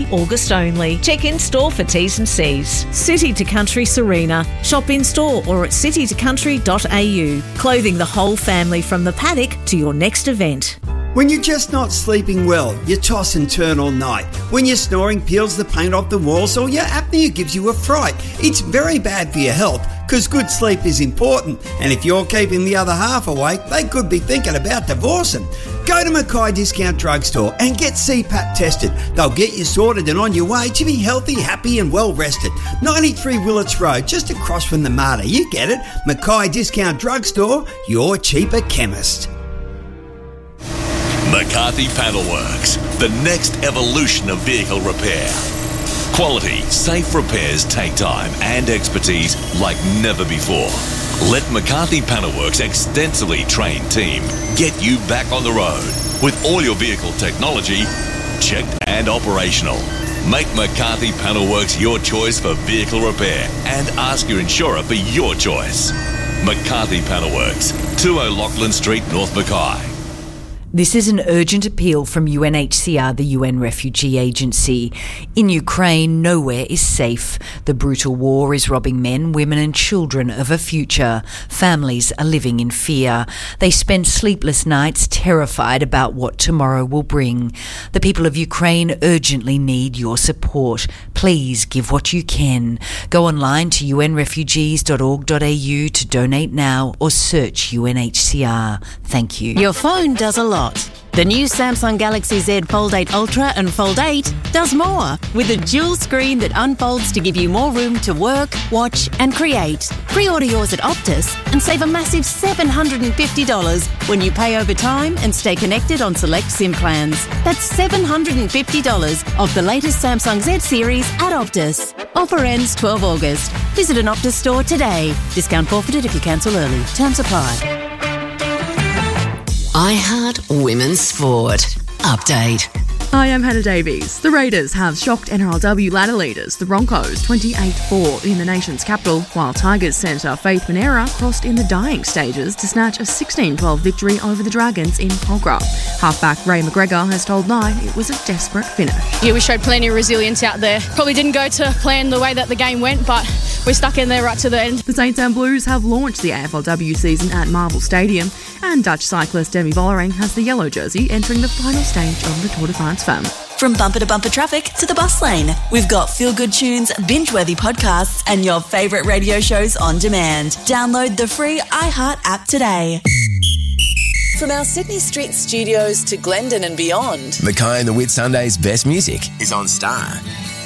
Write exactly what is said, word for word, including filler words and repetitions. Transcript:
August only. Check in store for T's and C's. City to Country Serena. Shop in store or at city to country dot a u. Clothing the whole family from the paddock to your next event. When you're just not sleeping well, you toss and turn all night. When your snoring peels the paint off the walls or your apnea gives you a fright, it's very bad for your health because good sleep is important. And if you're keeping the other half awake, they could be thinking about divorcing. Go to Mackay Discount Drugstore and get C PAP tested. They'll get you sorted and on your way to be healthy, happy and well rested. ninety-three Willits Road, just across from the Mater. You get it. Mackay Discount Drugstore, your cheaper chemist. McCarthy Panelworks, the next evolution of vehicle repair. Quality, safe repairs take time and expertise like never before. Let McCarthy Panelworks' extensively trained team get you back on the road with all your vehicle technology checked and operational. Make McCarthy Panelworks your choice for vehicle repair and ask your insurer for your choice. McCarthy Panelworks, two O'Loughlin Street, North Mackay. This is an urgent appeal from U N H C R, the U N Refugee Agency. In Ukraine, nowhere is safe. The brutal war is robbing men, women and children of a future. Families are living in fear. They spend sleepless nights terrified about what tomorrow will bring. The people of Ukraine urgently need your support. Please give what you can. Go online to u n refugees dot org dot a u to donate now or search U N H C R. Thank you. Your phone does a lot. The new Samsung Galaxy Z Fold eight Ultra and Fold eight does more with a dual screen that unfolds to give you more room to work, watch and create. Pre-order yours at Optus and save a massive seven hundred fifty dollars when you pay over time and stay connected on select SIM plans. That's seven hundred fifty dollars of the latest Samsung Z series at Optus. Offer ends twelfth of August. Visit an Optus store today. Discount forfeited if you cancel early. Terms apply. iHeart Women's Sport. Update. Hi, I'm Hannah Davies. The Raiders have shocked N R L W ladder leaders, the Broncos, twenty-eight four in the nation's capital, while Tigers centre Faith Monera crossed in the dying stages to snatch a sixteen twelve victory over the Dragons in Pogra. Halfback Ray McGregor has told Nine it was a desperate finish. Yeah, we showed plenty of resilience out there. Probably didn't go to plan the way that the game went, but we stuck in there right to the end. The Saints and Blues have launched the A F L W season at Marvel Stadium, and Dutch cyclist Demi Vollering has the yellow jersey entering the final stage of the Tour de France Femme. From bumper to bumper traffic to the bus lane, we've got feel-good tunes, binge-worthy podcasts and your favourite radio shows on demand. Download the free iHeart app today. From our Sydney Street studios to Glendon and beyond, Mackay and the Whitsundays' best music is on Star